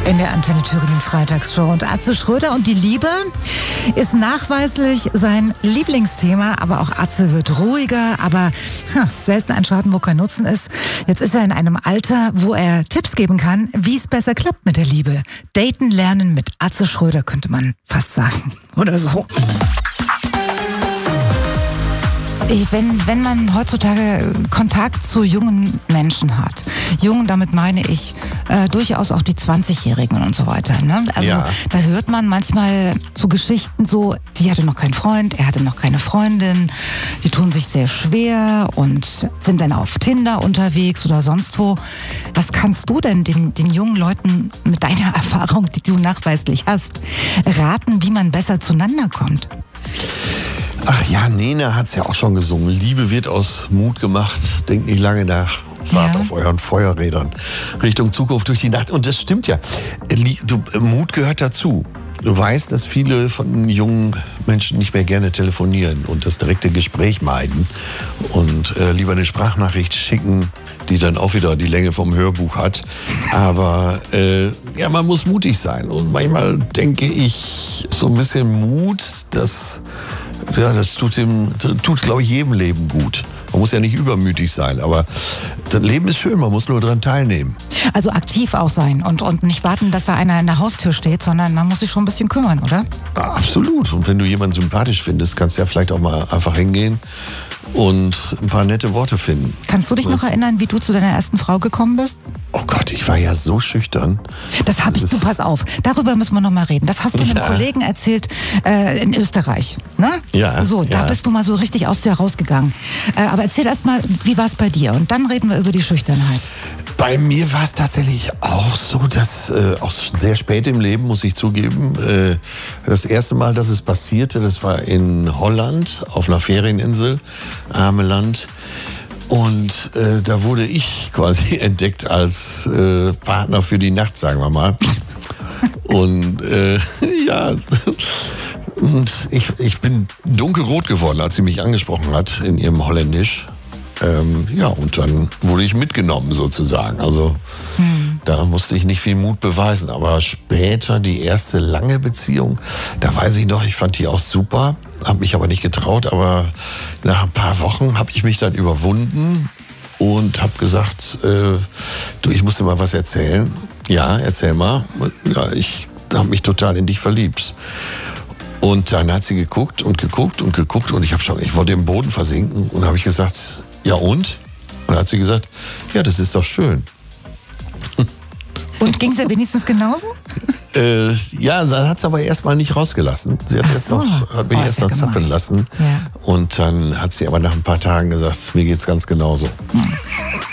in der Antenne Thüringen Freitagsshow. Und Atze Schröder und die Liebe ist nachweislich sein Lieblingsthema. Aber auch Atze wird ruhiger, aber selten ein Schaden, wo kein Nutzen ist. Jetzt ist er in einem Alter, wo er Tipps geben kann, wie es besser klappt mit der Liebe. Daten lernen mit Atze Schröder, könnte man fast sagen. Oder so. Wenn man heutzutage Kontakt zu jungen Menschen hat, jung, damit meine ich durchaus auch die 20-Jährigen und so weiter. Ne? Also da hört man manchmal so Geschichten so, sie hatte noch keinen Freund, er hatte noch keine Freundin, die tun sich sehr schwer und sind dann auf Tinder unterwegs oder sonst wo. Was kannst du denn den jungen Leuten mit deiner Erfahrung, die du nachweislich hast, raten, wie man besser zueinander kommt? Ach ja, Nena hat's ja auch schon gesungen. Liebe wird aus Mut gemacht. Denkt nicht lange nach. Fahrt auf euren Feuerrädern Richtung Zukunft durch die Nacht. Und das stimmt ja. Mut gehört dazu. Du weißt, dass viele von jungen Menschen nicht mehr gerne telefonieren und das direkte Gespräch meiden und lieber eine Sprachnachricht schicken, die dann auch wieder die Länge vom Hörbuch hat. Aber man muss mutig sein. Und manchmal denke ich, so ein bisschen Mut, das tut, glaube ich, jedem Leben gut. Man muss ja nicht übermütig sein, aber das Leben ist schön, man muss nur daran teilnehmen. Also aktiv auch sein und nicht warten, dass da einer in der Haustür steht, sondern man muss sich schon ein bisschen kümmern, oder? Ja, absolut. Und wenn du jemanden sympathisch findest, kannst du ja vielleicht auch mal einfach hingehen und ein paar nette Worte finden. Kannst du dich noch erinnern, wie du zu deiner ersten Frau gekommen bist? Oh Gott, ich war ja so schüchtern. Das habe ich, du pass auf, darüber müssen wir noch mal reden. Das hast du einem Kollegen erzählt in Österreich, ne? Ja. So, da bist du mal so richtig aus dir rausgegangen. Aber erzähl erst mal, wie war es bei dir? Und dann reden wir über die Schüchternheit. Bei mir war es tatsächlich auch so, dass auch sehr spät im Leben, muss ich zugeben, das erste Mal, dass es passierte, das war in Holland auf einer Ferieninsel, Ameland. Und da wurde ich quasi entdeckt als Partner für die Nacht, sagen wir mal. Und und ich bin dunkelrot geworden, als sie mich angesprochen hat in ihrem Holländisch. Und dann wurde ich mitgenommen sozusagen. Also da musste ich nicht viel Mut beweisen. Aber später, die erste lange Beziehung, da weiß ich noch, ich fand die auch super, habe mich aber nicht getraut. Aber nach ein paar Wochen habe ich mich dann überwunden und habe gesagt, ich muss dir mal was erzählen. Ja, erzähl mal. Ja, ich habe mich total in dich verliebt. Und dann hat sie geguckt und ich wollte im Boden versinken und habe ich gesagt, ja und? Und dann hat sie gesagt, ja, das ist doch schön. Und ging es ja wenigstens genauso? Dann hat sie aber erstmal nicht rausgelassen. Sie hat mich erst noch zappeln lassen. Ja. Und dann hat sie aber nach ein paar Tagen gesagt, mir geht's ganz genauso.